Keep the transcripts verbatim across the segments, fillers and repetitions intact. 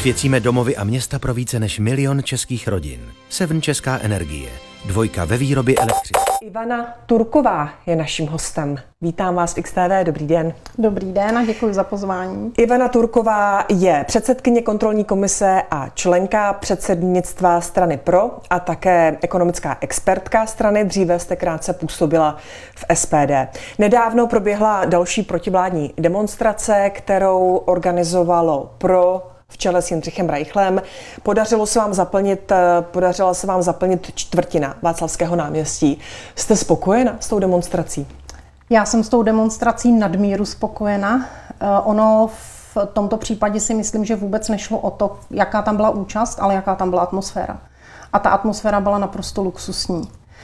Osvěcíme domovy a města pro více než milion českých rodin. Seven Česká energie. Dvojka ve výrobě elektřiny. Ivana Turková je naším hostem. Vítám vás v X T V. Dobrý den. Dobrý den a děkuji za pozvání. Ivana Turková je předsedkyně kontrolní komise a členka předsednictva strany Pro a také ekonomická expertka strany. Dříve jste krátce působila v S P D. Nedávno proběhla další protivládní demonstrace, kterou organizovalo Pro v čele s Jindřichem Reichlem. Podařilo se vám zaplnit, podařila se vám zaplnit čtvrtina Václavského náměstí. Jste spokojena s tou demonstrací? Já jsem s tou demonstrací nadmíru spokojena. Ono v tomto případě si myslím, že vůbec nešlo o to, jaká tam byla účast, ale jaká tam byla atmosféra. A ta atmosféra byla naprosto luxusní.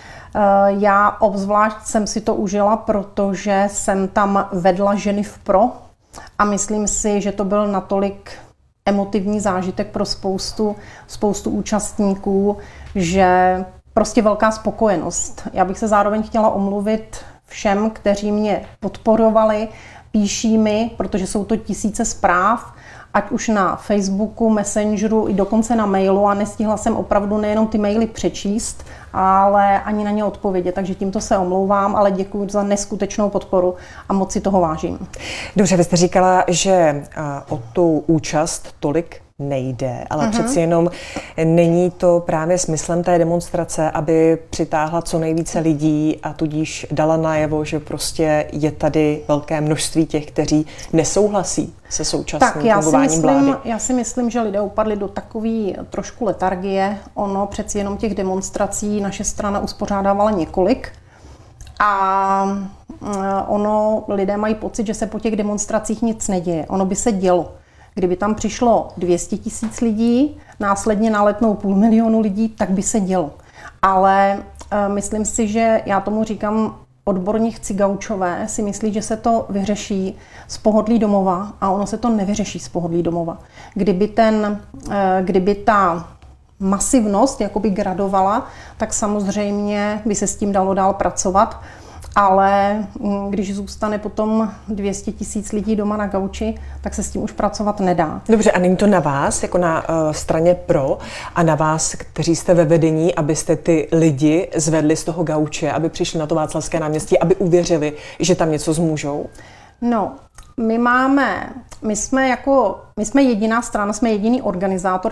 Já obzvlášť jsem si to užila, protože jsem tam vedla ženy v Pro a myslím si, že to byl natolik emotivní zážitek pro spoustu, spoustu účastníků, že prostě velká spokojenost. Já bych se zároveň chtěla omluvit všem, kteří mě podporovali, píší mi, protože jsou to tisíce zpráv, ať už na Facebooku, Messengeru i dokonce na mailu a nestihla jsem opravdu nejenom ty maily přečíst, ale ani na ně odpovědět. Takže tímto se omlouvám, ale děkuji za neskutečnou podporu a moc si toho vážím. Dobře, vy jste říkala, že o tu účast tolik nejde, ale uh-huh. přeci jenom není to právě smyslem té demonstrace, aby přitáhla co nejvíce lidí a tudíž dala najevo, že prostě je tady velké množství těch, kteří nesouhlasí se současným fungováním vlády. Já si myslím, že lidé upadli do takové trošku letargie. Ono přeci jenom těch demonstrací naše strana uspořádávala několik. A ono, lidé mají pocit, že se po těch demonstracích nic neděje. Ono by se dělo. Kdyby tam přišlo dvě stě tisíc lidí, následně naletnou půl milionu lidí, tak by se dělo. Ale e, myslím si, že já tomu říkám, odborní chci gaučové si myslí, že se to vyřeší z pohodlí domova a ono se to nevyřeší z pohodlí domova. Kdyby, ten, e, kdyby ta masivnost jakoby gradovala, tak samozřejmě by se s tím dalo dál pracovat. Ale když zůstane potom dvě stě tisíc lidí doma na gauči, tak se s tím už pracovat nedá. Dobře, a není to na vás, jako na uh, straně Pro a na vás, kteří jste ve vedení, abyste ty lidi zvedli z toho gauče, aby přišli na to Václavské náměstí, aby uvěřili, že tam něco zmůžou? No, my máme, my jsme jako, my jsme jediná strana, jsme jediný organizátor